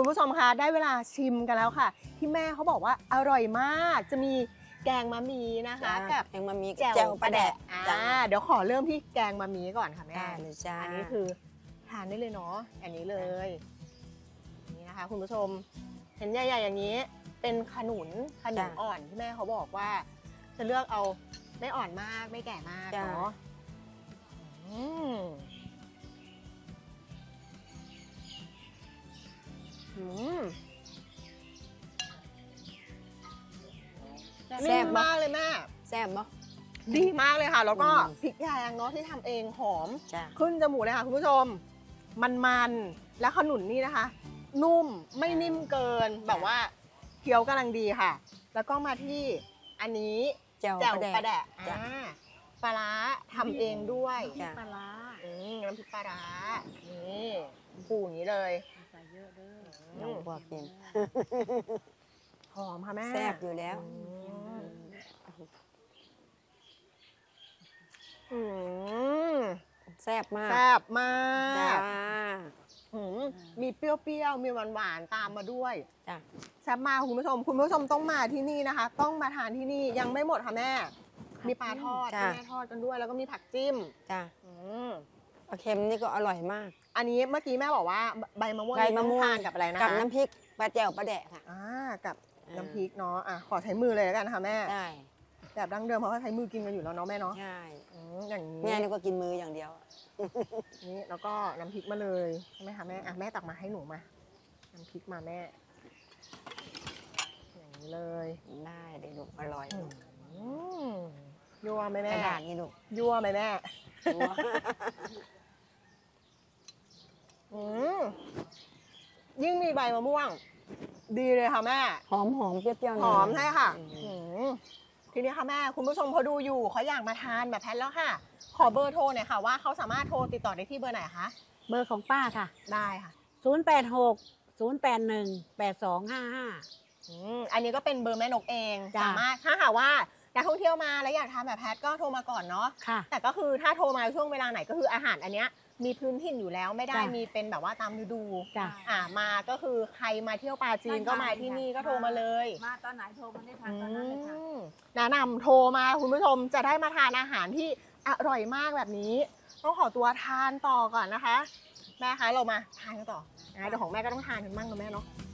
ผู้ชมคะได้เวลาชิมกันแล้วค่ะที่แม่เขาบอกว่าอร่อยมากจะมีแกงมะหมี่นะคะกับแกงมะหมี่แจ่วแจ่วปปลาลาแดะแดะเดี๋ยวขอเริ่มที่แกงมะหมี่ก่อนค่ะแม่ได้เลยจ้าอันนี้คือทานได้เลยเนาะอันนี้เลยนี่นะคะคุณผู้ชมเห็นใหญ่ๆอย่างนี้เป็นขนุนอ่อนที่แม่เขาบอกว่าจะเลือกเอาไม่อ่อนมากไม่แก่มากเนาะแซ่บมากเลยแม่แซ่บบ่ดีมากเลยค่ะแล้วก็พริกแกงเนาะที่ทำเองหอมจ้าขึ้นจมูกเลยค่ะคุณผู้ชมมันแล้วขนุนนี่นะคะ นุ่มไม่นิ่มเกินแบบว่าเคี้ยวกำลังดีค่ะ แล้วก็มาที่อันนี้แจ่วแจ่วปปลาลาแดะแดะปลาร้าทำเองด้วยจ้ะปลาร้าน้ำพริกปลาร้านี่ปูอย่างนี้เลยใส่เยอะเด้อน้องพวกกินหอมค่ะแม่แซ่บอยู่แล้วอืมแซ่บมากแซ่บมาจ้ากมีเปรี้ยวๆมีหวานๆตามมาด้วยจ้าแซ่บมากคุณผู้ชมต้องมาที่นี่นะคะ ต้องมาทานที่นี่ยังไม่หมดค่ะแม่ มีปลาทอดที่แม่ทอดกันด้วย แล้วก็มีผักจิ้มจ้าอืมปลาเค็มนี่ก็อร่อยมากอันนี้เมื่อกี้แม่บอกว่าใบมะม่วงใบมะม่วงทานกับอะไรนะคะกับน้ำพริกปลาแจ่วปลาแดะค่ะกับน้ำพริกเนาะขอใช้มือเลยแล้วกันค่ะแม่ได้แบบดั้งเดิมเพราะเขาใช้มือกินกันอยู่แล้วเนาะแม่เนาะใช่อย่างนี้แม่นี่ก็กินมืออย่างเดียวนี่แล้วก็น้ำพริกมาเลยใช่ไหมคะแม่แม่ตักมาให้หนูมาน้ำพริกมาแม่อย่างนี้เลยได้เดี๋ยวลูกอร่อยยั่วไหมกแม่ระดาษนี่ลูกยั่วไหมแม่หัวยิ่งมีใบมะม่วง ดีเลยค่ะแม่หอมเปรี้ยวๆหอมใช่ค่ะทีนี้ค่ะแม่คุณผู้ชมเขาดูอยู่เขาอยากมาทานแบบแพทแล้วค่ะ ขอเบอร์โทรหน่อยค่ะว่าเขาสามารถโทรติดต่อได้ที่เบอร์ไหนคะเบอร์ของป้าค่ะได้ค่ะ 086 081 8255 อันนี้ก็เป็นเบอร์แม่นกเองจ้ะสามารถถ้าหากว่านักท่องเที่ยวมาแล้วอยากทานแบบแพทก็โทรมาก่อนเนาะค่ะแต่ก็คือถ้าโทรมาช่วงเวลาไหนก็คืออาหารอันเนี้ยมีพื้นถิ่นอยู่แล้วไม่ได้จ้ะมีเป็นแบบว่าตามฤดูจ้ะมาก็คือใครมาเที่ยวปาจีนก็มาที่นี่ก็โทรมาเลยมาตอนไหนโทรมาได้ทันตอนนั้นเลยค่ะแนะนำโทรมาคุณผู้ชมจะได้มาทานอาหารที่อร่อยมากแบบนี้ ต้องขอตัวทานต่อก่อนนะคะ แม่คะเรามาทานกันต่อเดี๋ยวของแม่ก็ต้องทานกันบ้างนะแม่เนาะ